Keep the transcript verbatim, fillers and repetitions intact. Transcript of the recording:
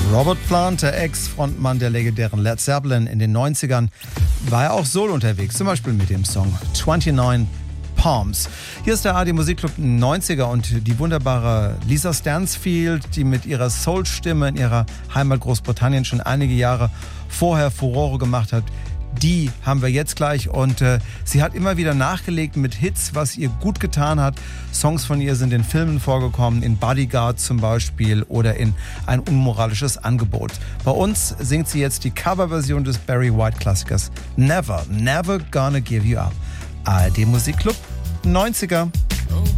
Robert Plant, der Ex-Frontmann der legendären Led Zeppelin in den neunzigern, war er auch solo unterwegs, zum Beispiel mit dem Song neunundzwanzig Palms. Hier ist der A R D Musikclub neunziger und die wunderbare Lisa Stansfield, die mit ihrer Soul-Stimme in ihrer Heimat Großbritannien schon einige Jahre vorher Furore gemacht hat, die haben wir jetzt gleich und äh, sie hat immer wieder nachgelegt mit Hits, was ihr gut getan hat. Songs von ihr sind in Filmen vorgekommen, in Bodyguard zum Beispiel oder in Ein unmoralisches Angebot. Bei uns singt sie jetzt die Coverversion des Barry White Klassikers Never, Never Gonna Give You Up. A R D Musikclub neunziger.